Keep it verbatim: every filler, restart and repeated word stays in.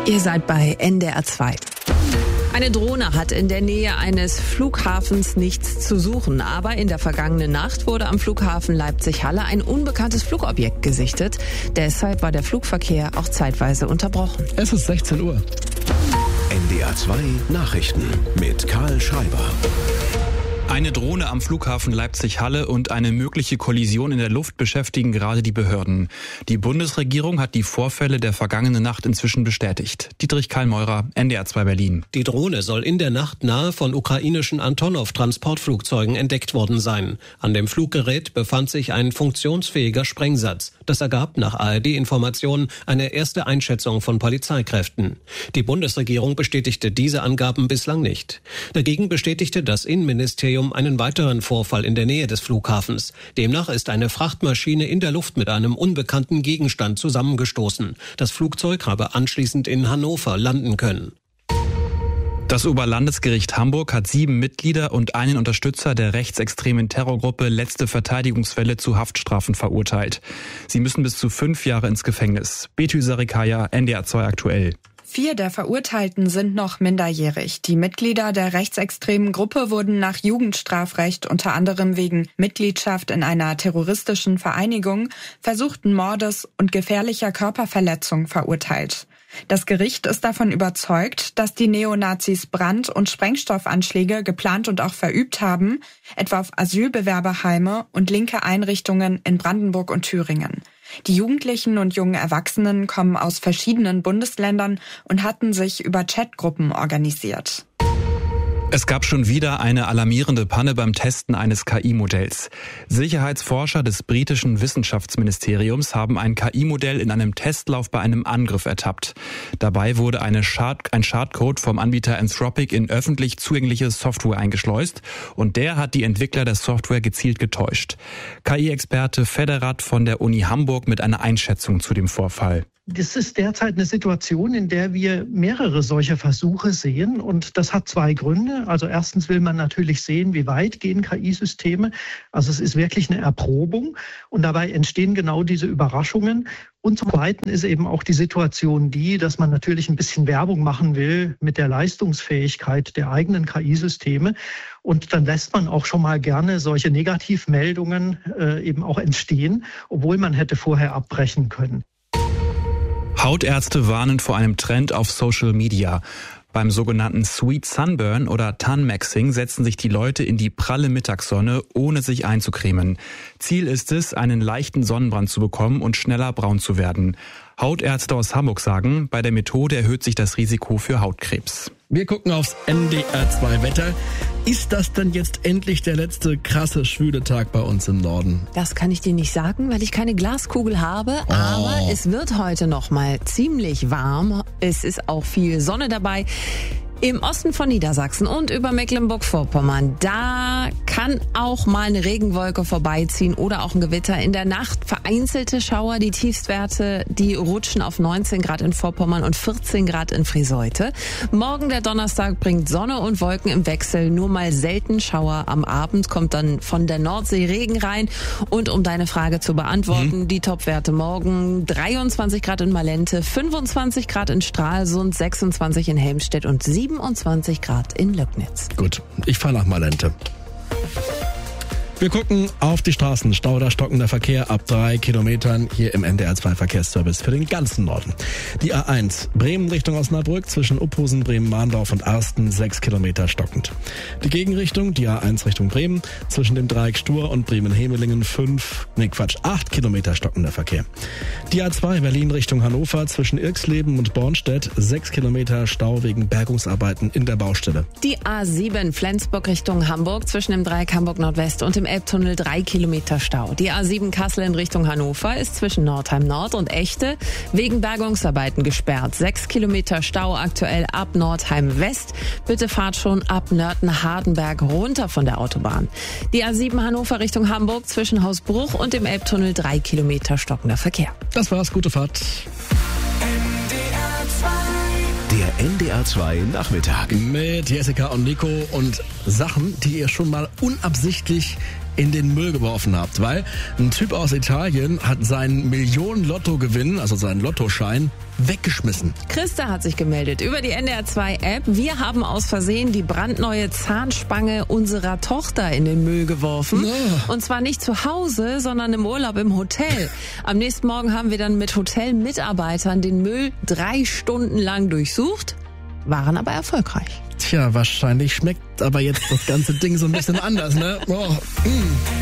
Ihr seid bei N D R zwei. Eine Drohne hat in der Nähe eines Flughafens nichts zu suchen, aber in der vergangenen Nacht wurde am Flughafen Leipzig-Halle ein unbekanntes Flugobjekt gesichtet. Deshalb war der Flugverkehr auch zeitweise unterbrochen. Es ist sechzehn Uhr. N D R zwei Nachrichten mit Karl Schreiber. Eine Drohne am Flughafen Leipzig-Halle und eine mögliche Kollision in der Luft beschäftigen gerade die Behörden. Die Bundesregierung hat die Vorfälle der vergangenen Nacht inzwischen bestätigt. Dietrich Kallmeurer, N D R zwei Berlin. Die Drohne soll in der Nacht nahe von ukrainischen Antonov-Transportflugzeugen entdeckt worden sein. An dem Fluggerät befand sich ein funktionsfähiger Sprengsatz. Das ergab nach A R D-Informationen eine erste Einschätzung von Polizeikräften. Die Bundesregierung bestätigte diese Angaben bislang nicht. Dagegen bestätigte das Innenministerium einen weiteren Vorfall in der Nähe des Flughafens. Demnach ist eine Frachtmaschine in der Luft mit einem unbekannten Gegenstand zusammengestoßen. Das Flugzeug habe anschließend in Hannover landen können. Das Oberlandesgericht Hamburg hat sieben Mitglieder und einen Unterstützer der rechtsextremen Terrorgruppe Letzte Verteidigungswelle zu Haftstrafen verurteilt. Sie müssen bis zu fünf Jahre ins Gefängnis. Betül Sarikaya, N D R zwei aktuell. Vier der Verurteilten sind noch minderjährig. Die Mitglieder der rechtsextremen Gruppe wurden nach Jugendstrafrecht unter anderem wegen Mitgliedschaft in einer terroristischen Vereinigung, versuchten Mordes und gefährlicher Körperverletzung verurteilt. Das Gericht ist davon überzeugt, dass die Neonazis Brand- und Sprengstoffanschläge geplant und auch verübt haben, etwa auf Asylbewerberheime und linke Einrichtungen in Brandenburg und Thüringen. Die Jugendlichen und jungen Erwachsenen kommen aus verschiedenen Bundesländern und hatten sich über Chatgruppen organisiert. Es gab schon wieder eine alarmierende Panne beim Testen eines K I-Modells. Sicherheitsforscher des britischen Wissenschaftsministeriums haben ein K I-Modell in einem Testlauf bei einem Angriff ertappt. Dabei wurde eine Schad, ein Schadcode vom Anbieter Anthropic in öffentlich zugängliche Software eingeschleust und der hat die Entwickler der Software gezielt getäuscht. K I-Experte Federat von der Uni Hamburg mit einer Einschätzung zu dem Vorfall. Das ist derzeit eine Situation, in der wir mehrere solcher Versuche sehen. Und das hat zwei Gründe. Also erstens will man natürlich sehen, wie weit gehen K I-Systeme. Also es ist wirklich eine Erprobung. Und dabei entstehen genau diese Überraschungen. Und zum Zweiten ist eben auch die Situation die, dass man natürlich ein bisschen Werbung machen will mit der Leistungsfähigkeit der eigenen K I-Systeme. Und dann lässt man auch schon mal gerne solche Negativmeldungen äh, eben auch entstehen, obwohl man hätte vorher abbrechen können. Hautärzte warnen vor einem Trend auf Social Media. Beim sogenannten Sweet Sunburn oder Tan-Maxing setzen sich die Leute in die pralle Mittagssonne, ohne sich einzucremen. Ziel ist es, einen leichten Sonnenbrand zu bekommen und schneller braun zu werden. Hautärzte aus Hamburg sagen, bei der Methode erhöht sich das Risiko für Hautkrebs. Wir gucken aufs N D R zwei Wetter. Ist das denn jetzt endlich der letzte krasse, schwüle Tag bei uns im Norden? Das kann ich dir nicht sagen, weil ich keine Glaskugel habe. Oh. Aber es wird heute noch mal ziemlich warm. Es ist auch viel Sonne dabei. Im Osten von Niedersachsen und über Mecklenburg-Vorpommern, da kann auch mal eine Regenwolke vorbeiziehen oder auch ein Gewitter. In der Nacht vereinzelte Schauer, die Tiefstwerte, die rutschen auf neunzehn Grad in Vorpommern und vierzehn Grad in Friseute. Morgen, der Donnerstag, bringt Sonne und Wolken im Wechsel, nur mal selten Schauer. Am Abend kommt dann von der Nordsee Regen rein. Und um deine Frage zu beantworten, mhm. die Topwerte morgen: dreiundzwanzig Grad in Malente, fünfundzwanzig Grad in Stralsund, sechsundzwanzig in Helmstedt und siebenundzwanzig Grad in Löcknitz. Gut, ich fahre nach Malente. Wir gucken auf die Straßen. Stau oder stockender Verkehr ab drei Kilometern hier im N D R zwei Verkehrsservice für den ganzen Norden. Die A eins Bremen Richtung Osnabrück zwischen Uphusen, Bremen-Mahndorf und Arsten sechs Kilometer stockend. Die Gegenrichtung, die A eins Richtung Bremen zwischen dem Dreieck Stur und Bremen-Hemelingen fünf, nee Quatsch, acht Kilometer stockender Verkehr. Die A zwei Berlin Richtung Hannover zwischen Irksleben und Bornstedt sechs Kilometer Stau wegen Bergungsarbeiten in der Baustelle. Die A sieben Flensburg Richtung Hamburg zwischen dem Dreieck Hamburg Nordwest und dem Elbtunnel drei Kilometer Stau. Die A sieben Kassel in Richtung Hannover ist zwischen Nordheim Nord und Echte wegen Bergungsarbeiten gesperrt. sechs Kilometer Stau aktuell ab Nordheim West. Bitte fahrt schon ab Nörten-Hardenberg runter von der Autobahn. Die A sieben Hannover Richtung Hamburg zwischen Hausbruch und dem Elbtunnel drei Kilometer stockender Verkehr. Das war's, gute Fahrt. Der N D R zwei Nachmittag. Mit Jessica und Nico und Sachen, die ihr schon mal unabsichtlich in den Müll geworfen habt, weil ein Typ aus Italien hat seinen Millionen-Lottogewinn, also seinen Lottoschein, weggeschmissen. Christa hat sich gemeldet über die N D R zwei App. Wir haben aus Versehen die brandneue Zahnspange unserer Tochter in den Müll geworfen. Ja. Und zwar nicht zu Hause, sondern im Urlaub im Hotel. Am nächsten Morgen haben wir dann mit Hotelmitarbeitern den Müll drei Stunden lang durchsucht, waren aber erfolgreich. Tja, wahrscheinlich schmeckt aber jetzt das ganze Ding so ein bisschen anders, ne? Oh. Mm.